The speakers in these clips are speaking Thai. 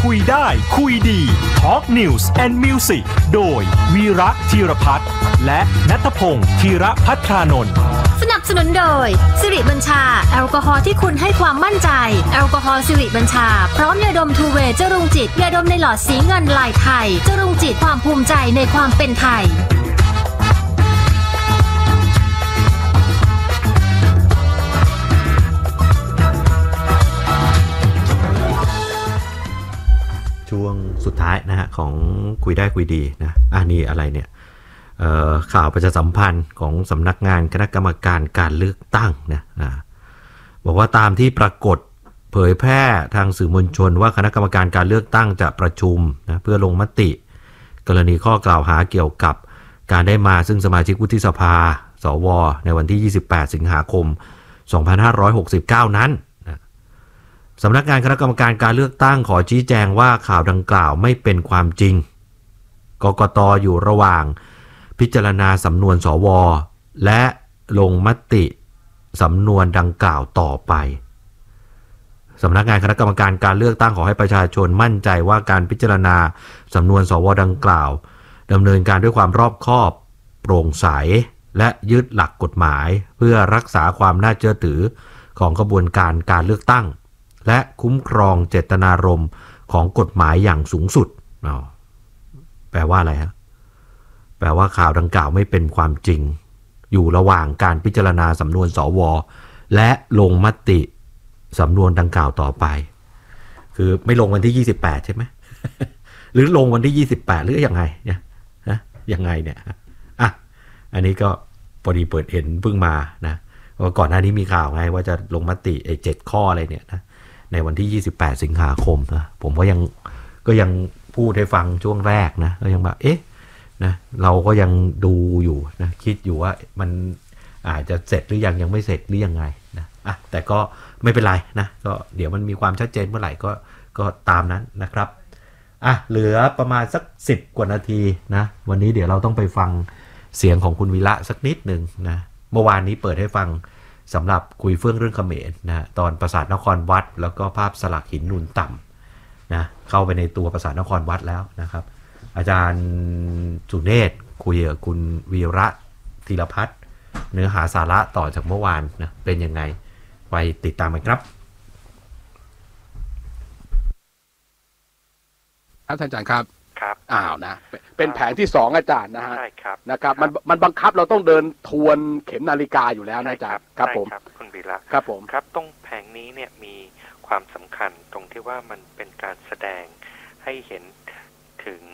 คุยได้คุยดี Talk News and Music โดยวีระธีรพัฒน์และณัฐพงศ์ธีรภัทรานนท์สนับสนุนโดยสิริบัญชาแอลกอฮอล์ที่คุณให้ความมั่นใจแอลกอฮอล์สิริบัญชาพร้อมยาดมทูเวย์จรุงจิตยาดมในหลอดสีเงินลายไทยจรุงจิตความภูมิใจในความเป็นไทยช่วงสุดท้ายนะฮะของคุยได้คุยดีนะนี่อะไรเนี่ยข่าวประชาสัมพันธ์ของสำนักงานคณะกรรมการการเลือกตั้งนะบอกว่าตามที่ปรากฏเผยแพร่ทางสื่อมวลชนว่าคณะกรรมการการเลือกตั้งจะประชุมนะเพื่อลงมติกรณีข้อกล่าวหาเกี่ยวกับการได้มาซึ่งสมาชิกวุฒิสภาสวในวันที่28สิงหาคม2569นั้นสำนักงานคณะกรรมการการเลือกตั้งขอชี้แจงว่าข่าวดังกล่าวไม่เป็นความจริงกกต.อยู่ระหว่างพิจารณาสำนวนสวและลงมติสำนวนดังกล่าวต่อไปสำนักงานคณะกรรมการการเลือกตั้งขอให้ประชาชนมั่นใจว่าการพิจารณาสำนวนสวดังกล่าวดำเนินการด้วยความรอบคอบโปร่งใสและยึดหลักกฎหมายเพื่อรักษาความน่าเชื่อถือของกระบวนการการเลือกตั้งและคุ้มครองเจตนารมณ์ของกฎหมายอย่างสูงสุดแปลว่าอะไรฮะแปลว่าข่าวดังกล่าวไม่เป็นความจริงอยู่ระหว่างการพิจารณาสำนวนสวและลงมติสำนวนดังกล่าวต่อไปคือไม่ลงวันที่28ใช่ไหม หรือลงวันที่28หรือยังไงเนี่ยนะยังไงเนี่ยอันนี้ก็พอดีเปิดเห็นเพิ่งมานะว่าก่อนหน้านี้มีข่าวไงว่าจะลงมติ7ข้ออะไรเนี่ยนะในวันที่28สิงหาคมนะผมก็ยังพูดให้ฟังช่วงแรกนะก็ยังแบบนะเราก็ยังดูอยู่นะคิดอยู่ว่ามันอาจจะเสร็จหรือยังไม่เสร็จหรือยังไงนะแต่ก็ไม่เป็นไรนะก็เดี๋ยวมันมีความชัดเจนเมื่อไหร่ก็ตามนั้นนะครับเหลือประมาณสัก10กว่านาทีนะวันนี้เดี๋ยวเราต้องไปฟังเสียงของคุณวีระสักนิดนึงนะเมื่อวานนี้เปิดให้ฟังสำหรับคุยเฟื่องเรื่องเขมรนะตอนปราสาทนครวัดแล้วก็ภาพสลักหินนูนต่ำนะเข้าไปในตัวปราสาทนครวัดแล้วนะครับอาจารย์สุเนศคุยกับคุณวีระธีรพัฒน์เนื้อหาสาระต่อจากเมื่อวานนะเป็นยังไงไปติดตามกันครับอาจารย์ครับครับนะเป็นแผนที่2อาจารย์นะฮะใช่ครับนะครับมันบังคับเราต้องเดินทวนเข็มนาฬิกาอยู่แล้วนะอาจารย์ครับผมคุณวีระครับผมครับตรงแผงนี้เนี่ยมีความสำคัญตรงที่ว่ามันเป็นการแสดงให้เห็นถึง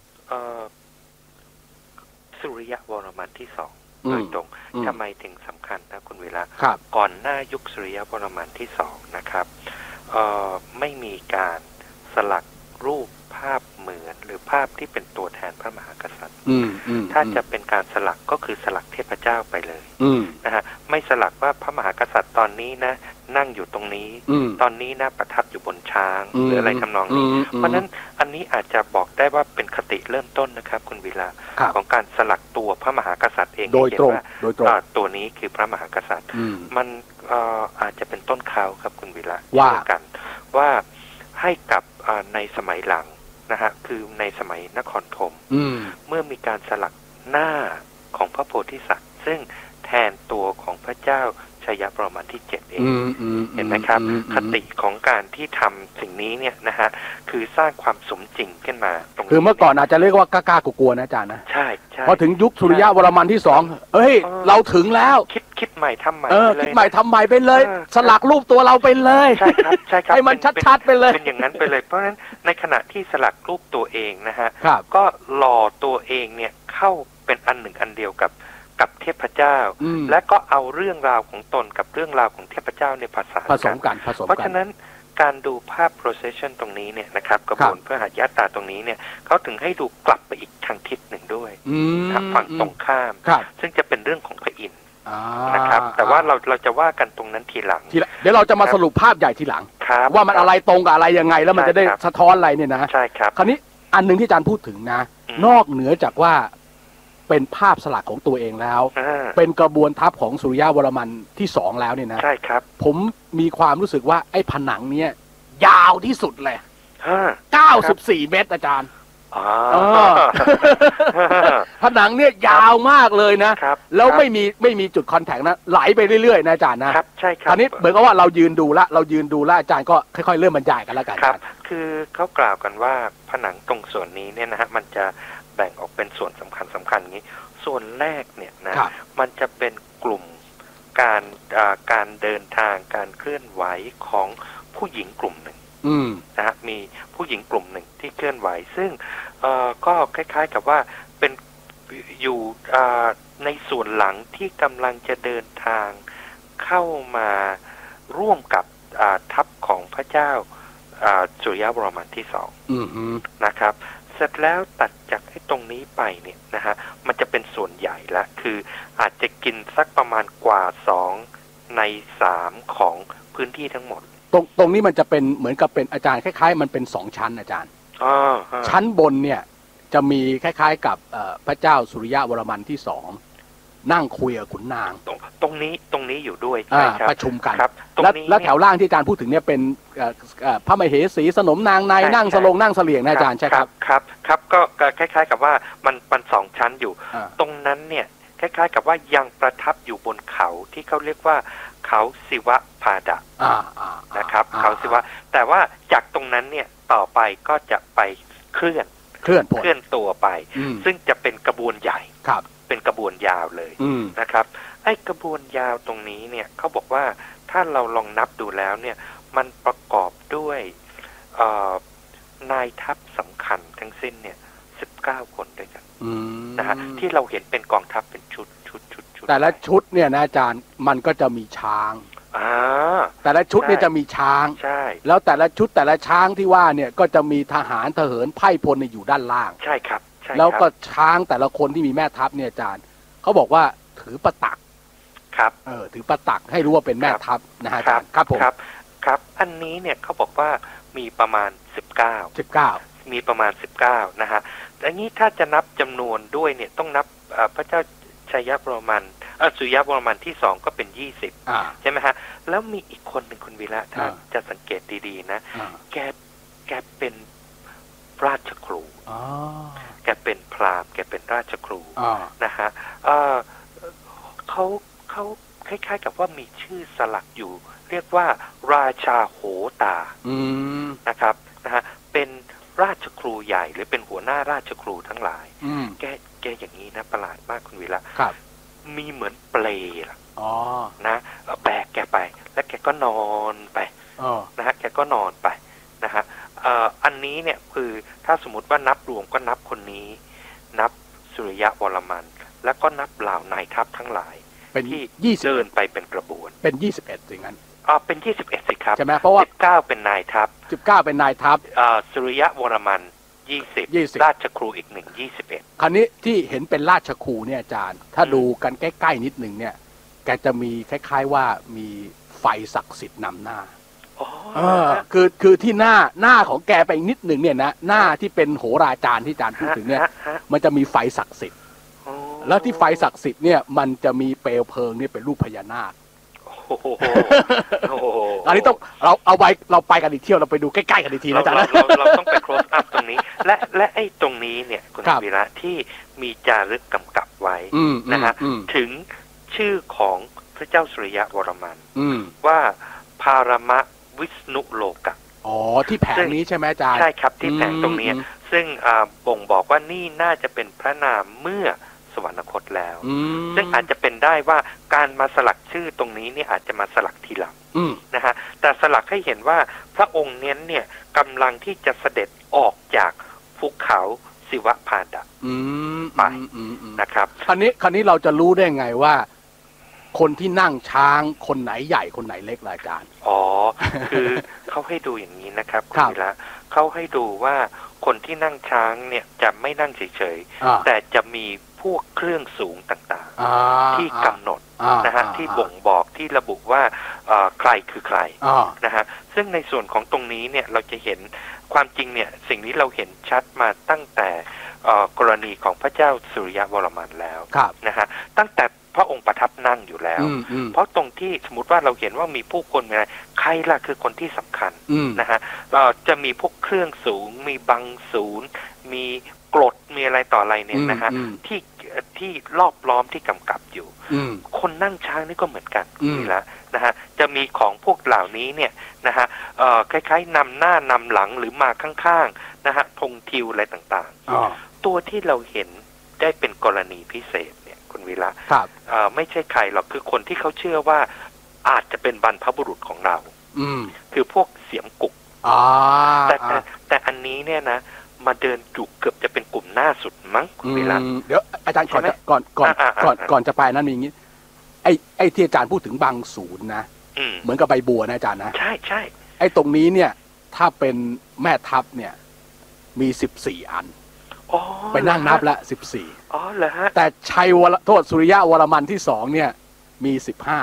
สุริยะวรมันที่2โดยตรงทำไมถึงสำคัญนะคุณวีระก่อนหน้ายุคสุริยะวรมันที่2นะครับไม่มีการสลักรูปภาพเหมือนหรือภาพที่เป็นตัวแทนพระมหากษัตริย์ถ้าจะเป็นการสลักก็คือสลักเทพเจ้าไปเลยนะฮะไม่สลักว่าพระมหากษัตริย์ตอนนี้นะนั่งอยู่ตรงนี้ตอนนี้นะประทับอยู่บนช้างหรืออะไรทำนองนี้เพราะนั้นอันนี้อาจจะบอกได้ว่าเป็นคติเริ่มต้นนะครับคุณวีระของการสลักตัวพระมหากษัตริย์เองโดยตรงตัวนี้คือพระมหากษัตริย์มันอาจจะเป็นต้นข่าวครับคุณวีระว่าให้กับในสมัยหลังนะฮะคือในสมัยนครธมเมื่อมีการสลักหน้าของพระโพธิสัตว์ซึ่งแทนตัวของพระเจ้าชัยประมาณที่7เองเห็นไหมครับคติของการที่ทำสิ่งนี้เนี่ยนะฮะคือสร้างความสมจริงขึ้นมาตรงนี้คือเมื่อก่อนอาจจะเรียกว่ากล้ากลัวนะอาจารย์นะใช่พอถึงยุคสุริยะวรมันที่2เราถึงแล้วคิดใหม่ทำใหม่คิดใหม่ทำใหม่ไปเลยสลักรูปตัวเราไปเลยใช่ครับให้มันชัดๆไปเลยเป็นอย่างนั้นไปเลยเพราะฉะนั้นในขณะที่สลักรูปตัวเองนะฮะก็หล่อตัวเองเนี่ยเข้าเป็นอันหนึ่งอันเดียวกับเทพเจ้าและก็เอาเรื่องราวของตนกับเรื่องราวของเทพเจ้าในผสมกันเพราะฉะนั้นการดูภาพ procession ตรงนี้เนี่ยนะครับกระบวนเพื่อหายาตาตรงนี้เนี่ยเขาถึงให้ดูกลับไปอีกทางทิศหนึ่งด้วยฝั่งตรงข้ามซึ่งจะเป็นเรื่องของพระอินทร์นะครับแต่ว่าเราจะว่ากันตรงนั้นทีหลังเดี๋ยวเราจะมาสรุปภาพใหญ่ทีหลังว่ามันอะไรตรงกับอะไรยังไงแล้วมันจะได้สะท้อนอะไรเนี่ยนะใช่ครับคราวนี้อันนึงที่อาจารย์พูดถึงนะนอกเหนือจากว่าเป็นภาพสลักของตัวเองแล้วเป็นกระบวนทัพของสุริยะวรมันที่2แล้วเนี่ยนะใช่ครับผมมีความรู้สึกว่าไอ้ผนังเนี้ยยาวที่สุดเลย 94 เมตรอาจารย์ผนังเนี่ยยาวมากเลยนะแล้วไม่มีจุดคอนแทคนะไหลไปเรื่อยๆนะอาจารย์นะครับใช่ครับตอนนี้เหมือนกับว่าเรายืนดูละอาจารย์ก็ค่อยๆเริ่มบรรยายกันแล้วกันครับคือเขากล่าวกันว่าผนังตรงส่วนนี้เนี่ยนะฮะมันจะแบ่งออกเป็นส่วนสำคัญอย่างนี้ส่วนแรกเนี่ยนะมันจะเป็นกลุ่มการเดินทางการเคลื่อนไหวของผู้หญิงกลุ่มหนึ่งนะฮะมีผู้หญิงกลุ่มหนึ่งที่เคลื่อนไหวซึ่งก็คล้ายๆกับว่าเป็นอยู่ในส่วนหลังที่กำลังจะเดินทางเข้ามาร่วมกับทัพของพระเจ้าสุริยะวรมันที่สองนะครับเสร็จแล้วตัดจากให้ตรงนี้ไปเนี่ยนะฮะมันจะเป็นส่วนใหญ่ละคืออาจจะกินสักประมาณกว่า2 ใน 3ของพื้นที่ทั้งหมดตรงนี้มันจะเป็นเหมือนกับเป็นอาจารย์คล้ายๆมันเป็น2 ชั้นอาจารย์ชั้นบนเนี่ยจะมีคล้ายๆกับพระเจ้าสุริยะวรมันที่2นั่งคุยกับขุนนางตรงนี้อยู่ด้วยใช่ครับประชุมกันและแถวล่างที่อาจารย์พูดถึงเนี่ยเป็นพระมเหสีสนมนางในนั่งสลงนั่งเสลี่ยงนะอาจารย์ใช่ครับครับก็คล้ายๆกับว่ามัน2 ชั้นอยู่ตรงนั้นเนี่ยคล้ายๆกับว่ายังประทับอยู่บนเขาที่เขาเรียกว่าเขาศิวพาดะนะครับเขาศิวะแต่ว่าจากตรงนั้นเนี่ยต่อไปก็จะไปเคลื่อนตัวไปซึ่งจะเป็นกระบวนใหญ่เป็นกระบวนยาวเลยนะครับไอ้กระบวนยาวตรงนี้เนี่ยเขาบอกว่าถ้าเราลองนับดูแล้วเนี่ยมันประกอบด้วยนายทัพสำคัญทั้งสิ้นเนี่ย19 คนด้วยกันนะฮะที่เราเห็นเป็นกองทัพเป็นชุดแต่ละชุดเนี่ยนะอาจารย์มันก็จะมีช้างแต่ละชุดเนี่ยจะมีช้างใช่แล้วแต่ละชุดแต่ละช้างที่ว่าเนี่ยก็จะมีทหารทหารไพร่พลอยู่ด้านล่างใช่ครับแล้วก็ช้างแต่ละคนที่มีแม่ทัพเนี่ยอาจารย์เขาบอกว่าถือประตักครับถือประตักให้รู้ว่าเป็นแม่ทัพนะฮะอาจารย์ครับผมครับอันนี้เนี่ยเขาบอกว่ามีประมาณ19มีประมาณ19นะฮะอันนี้ถ้าจะนับจำนวนด้วยเนี่ยต้องนับพระเจ้าชัยวรมันสุริยะวรมันที่2ก็เป็น20ใช่ไหมฮะแล้วมีอีกคนหนึ่งคุณวีระถ้าจะสังเกตดีๆนะแกเป็นราชครูแกเป็นพราหมณ์แกเป็นราชครูนะฮะเขาคล้ายๆกับว่ามีชื่อสลักอยู่เรียกว่าราชาโหตานะครับนะฮะเป็นราชครูใหญ่หรือเป็นหัวหน้าราชครูทั้งหลายแกอย่างนี้นะประหลาดมากคุณวีระมีเหมือนเปลนะแบกแกไปแล้วแกก็นอนไปนะฮะแกก็นอนไปนะฮะอันนี้เนี่ยคือถ้าสมมติว่านับรวมก็นับคนนี้นับสุริยะวรมันแล้วก็นับเหล่านายทัพทั้งหลายที่เดินไปเป็นกระบวนเป็น21สิงั้นเป็น21สิครับใช่ไหมเพราะว่า 19เป็นนายทัพเป็นนายทัพสุริยะวรมัน20ราชครูอีก1 21 คราวนี้ที่เห็นเป็นราชครูเนี่ยอาจารย์ถ้าดูกันใกล้ๆนิดนึงเนี่ยแกจะมีคล้ายๆว่ามีไฟศักดิ์สิทธิ์นำหน้าคือที่หน้าของแกไปนิดหนึ่งเนี่ยนะหน้าที่เป็นโหราจารย์ที่อาจารย์พูดถึงเนี่ยมันจะมีไฟศักดิ์สิทธิ์แล้วที่ไฟศักดิ์สิทธิ์เนี่ยมันจะมีเปลวเพลิงเนี่ยเป็นรูปพญานาคอันนี้ต้องเราไปกันอีกเที่ยวเราไปดูใกล้ๆกันอีกทีนะจ๊ะเราต้องไป close up ตรงนี้และไอ้ตรงนี้เนี่ยคุณวีระที่มีจารึกกำกับไว้นะฮะถึงชื่อของพระเจ้าสุริยะวรมันว่าพารมวิษณุโลกะที่แผงนี้ใช่ไหมอาจารย์ใช่ครับที่แผงตรงนี้ซึ่งบ่งบอกว่านี่น่าจะเป็นพระนามเมื่อสวรรคตแล้วซึ่งอาจจะเป็นได้ว่าการมาสลักชื่อตรงนี้เนี่ยอาจจะมาสลักทีหลังนะฮะแต่สลักให้เห็นว่าพระองค์เน้นเนี่ยกำลังที่จะเสด็จออกจากภูเขาศิวพาดะไปนะครับคราวนี้เราจะรู้ได้ไงว่าคนที่นั่งช้างคนไหนใหญ่คนไหนเล็กล่ะอาจารย์คือเขาให้ดูอย่างนี้นะครับคุณวีระเขาให้ดูว่าคนที่นั่งช้างเนี่ยจะไม่นั่งเฉยๆแต่จะมีพวกเครื่องสูงต่างๆที่กำหนดนะฮะที่บ่งบอกที่ระบุว่าใครคือใครนะฮะซึ่งในส่วนของตรงนี้เนี่ยเราจะเห็นความจริงเนี่ยสิ่งนี้เราเห็นชัดมาตั้งแต่กรณีของพระเจ้าสุริยะวรมันแล้วนะฮะตั้งแต่พระองค์ประทับนั่งอยู่แล้วเพราะตรงที่สมมติว่าเราเห็นว่ามีผู้คนอะไรใครล่ะคือคนที่สำคัญนะฮะจะมีพวกเครื่องสูงมีบังศูนย์มีกรดมีอะไรต่ออะไรเนี่ยนะฮะที่รอบล้อมที่กำกับอยู่คนนั่งช้างนี่ก็เหมือนกันนี่ละนะฮะจะมีของพวกเหล่านี้เนี่ยนะฮะคล้ายๆนำหน้านำหลังหรือมาข้างๆนะฮะธงทิวอะไรต่างๆตัวที่เราเห็นได้เป็นกรณีพิเศษเนี่ยคุณวีระไม่ใช่ใครหรอกคือคนที่เขาเชื่อว่าอาจจะเป็นบรรพบุรุษของเราคือพวกเสียมกุกแต่อันนี้เนี่ยนะมาเดินจุกเกือบจะเป็นกลุ่มหน้าสุดมั้งคุณวีระเดี๋ยวอาจารย์ก่อนจะไปนั้นมีอย่างนี้ไอ้ที่อาจารย์พูดถึงบางศูนย์นะเหมือนกับใบบัวนะอาจารย์นะใช่ไอ้ตรงนี้เนี่ยถ้าเป็นแม่ทัพเนี่ยมี14 อันไปนั่งนับละ14 เหรอฮะแต่ชัยวรโทษสุริยะวรมันที่2เนี่ยมี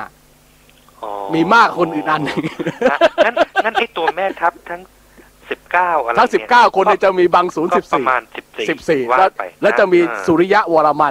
15มีมากคนอื่นอันนึงงั้นไอ้ตัวแม่ทัพทั้ง19อะไรทั้ง19คนเนี่ยจะมีบางศูนย์14 ประมาณ14 แล้วจะมีสุริยะวรมัน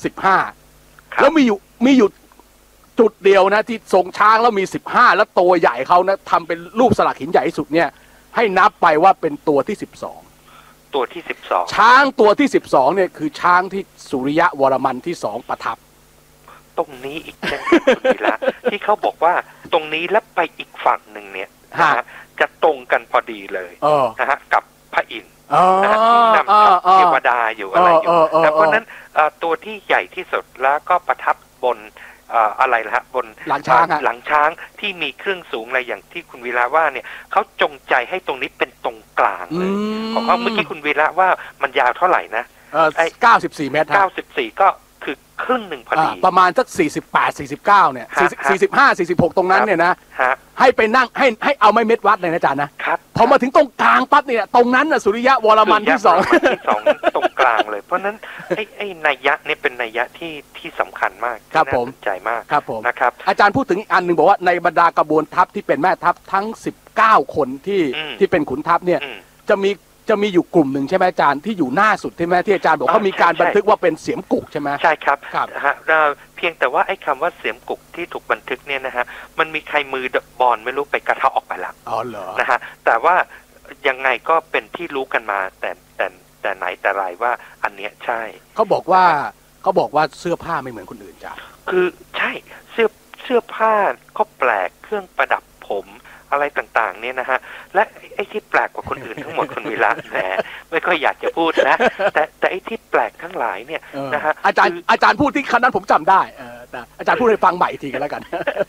15แล้วมีอยู่จุดเดียวนะที่ทรงช้างแล้วมี15แล้วตัวใหญ่เขานะทำเป็นรูปสลักหินใหญ่ที่สุดเนี่ยให้นับไปว่าเป็นตัวที่12 ตัวที่12 ช้างตัวที่12เนี่ยคือช้างที่สุริยะวรมันที่2ประทับตรงนี้อีกเช่นกันละที่เขาบอกว่าตรงนี้แล้วไปอีกฝั่งหนึ่งเนี่ยจะตรงกันพอดีเลยนะฮะกับพระอินทร์ที่นำเทวดาอยู่อะไรอยู่แต่เพราะนั้นตัวที่ใหญ่ที่สุดแล้วก็ประทับบนอะไรล่ะบนหลังช้างที่มีเครื่องสูงอะไรอย่างที่คุณวีระว่าเนี่ยเขาจงใจให้ตรงนี้เป็นตรงกลางเลยของเขาเมื่อกี้คุณวีระว่ามันยาวเท่าไหร่นะ 94 เมตร 94ก็คือครึ่งหนึ่งพอดีประมาณสัก48 49เนี่ย45 46ตรงนั้นเนี่ยนะให้ไปนั่งให้เอาไม้เม็ดวัดเลยนะอาจารย์นะครับพอมาถึงตรงกลางปั๊บเนี่ยตรงนั้นน่ะสุริยะวรมันที่ 2ตรงกลางเลยเพราะนั้นไอ้นัยยะเนี่ยเป็นนัยยะที่สำคัญมากน่าสนใจมากครับผมนะครับอาจารย์พูดถึงอีกอันนึงบอกว่าในบรรดากระบวนทัพที่เป็นแม่ทัพทั้ง19คนที่เป็นขุนทัพเนี่ยจะมีอยู่กลุ่มหนึ่งใช่ไหมอาจารย์ที่อยู่หน้าสุดใช่ไหมที่อาจารย์บอกเขามีการบันทึกว่าเป็นเสียมกุกใช่ไหมใช่ครับเพียงแต่ว่าไอ้คำว่าเสียมกุกที่ถูกบันทึกเนี่ยนะฮะมันมีใครมือบอลไม่รู้ไปกระเทาะออกไปแล้วนะฮะแต่ว่ายังไงก็เป็นที่รู้กันมาแต่ไหนแต่ไรว่าอันเนี้ยใช่เขาบอกว่าเสื้อผ้าไม่เหมือนคนอื่นจ้ะคือใช่เสื้อผ้าก็แปลกเครื่องประดับผมอะไรต่างๆเนี่ยนะฮะและไอ้ที่แปลกกว่าคนอื่นทั้งหมดคุณวีระแหมไม่ค่อยอยากจะพูดนะแต่ไอ้ที่แปลกทั้งหลายเนี่ยนะฮะอาจารย์พูดที่ครั้งนั้นผมจำได้แต่อาจารย์พูดให้ฟังใหม่อีกทีกันแล้วกัน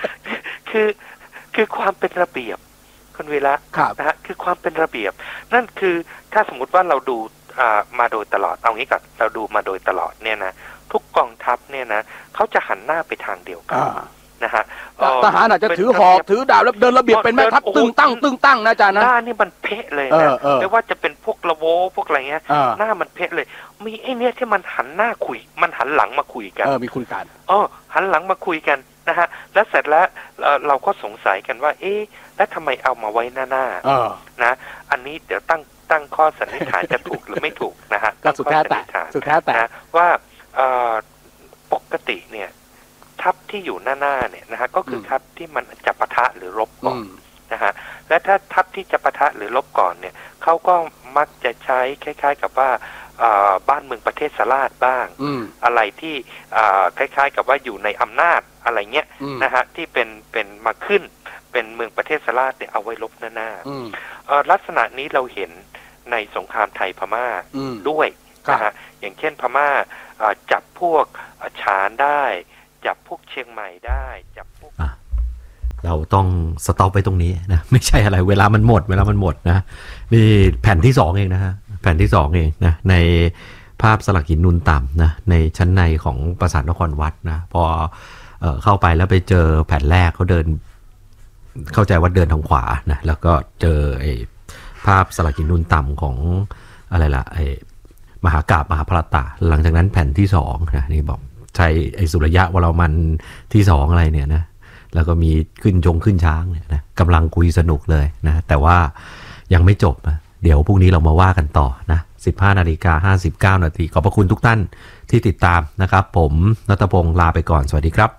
คือความเป็นระเบียบคุณวีระนะฮะคือความเป็นระเบียบนั่นคือถ้าสมมุติว่าเราดูมาโดยตลอดเอางี้ก่อนเราดูมาโดยตลอดเนี่ยนะทุกกองทัพเนี่ยนะเขาจะหันหน้าไปทางเดียวกันนะฮะทหารอาจจะถือหอกถือดาบแล้วเดินระเบียบเป็นแม่ทัพตึงตั้งนะอาจารย์นะหน้านี่มันเป๊ะเลยนะไม่ว่าจะเป็นพวกละโวพวกอะไรเงี้ยหน้ามันเป๊ะเลยมีไอ้เนี้ยที่มันหันหน้าคุยมันหันหลังมาคุยกันมีคุยกันหันหลังมาคุยกันนะฮะแล้วเสร็จแล้วเราก็สงสัยกันว่าแล้วทำไมเอามาไว้หน้านะอันนี้เดี๋ยวตั้งข้อสันนิษฐานจะถูกหรือไม่ถูกนะฮะก็สุดแท้แต่ว่าปกติเนี่ยทัพที่อยู่หน้าเนี่ยนะฮะก็คือทัพที่มันจะปะทะหรือรบก่อนนะฮะและถ้าทัพที่จะปะทะหรือรบก่อนเนี่ยเขาก็มักจะใช้คล้ายๆกับว่าบ้านเมืองประเทศสลาดบ้างอะไรที่คล้ายๆกับว่าอยู่ในอำนาจอะไรเงี้ยนะฮะที่เป็นมาขึ้นเป็นเมืองประเทศสลาดเนี่ยเอาไว้รบหน้าลักษณะนี้เราเห็นในสงครามไทยพม่าด้วยนะฮะอย่างเช่นพม่าจับพวกฉานได้จับพวกเชียงใหม่ได้จับพวกเราต้องสต็อปไปตรงนี้นะไม่ใช่อะไรเวลามันหมดนะนี่แผ่นที่2เองนะฮะแผ่นที่2เองนะในภาพสลักหินนูนต่ำนะในชั้นในของปราสาทนครวัดนะพอเข้าไปแล้วไปเจอแผ่นแรกเขาเดินเข้าใจว่าเดินทางขวานะแล้วก็เจอไอ้ภาพสลักหินนูนต่ำของอะไรล่ะไอ้มหากาพย์มหาภรตะหลังจากนั้นแผ่นที่2นะนี่บอกใช้ไอ้สุริยะวรมันที่2อะไรเนี่ยนะแล้วก็มีขึ้นช้างเนี่ยนะกำลังคุยสนุกเลยนะแต่ว่ายังไม่จบนะเดี๋ยวพรุ่งนี้เรามาว่ากันต่อนะ 15:59 นาทีขอบพระคุณทุกท่านที่ติดตามนะครับผมณัฐพงษ์ลาไปก่อนสวัสดีครับ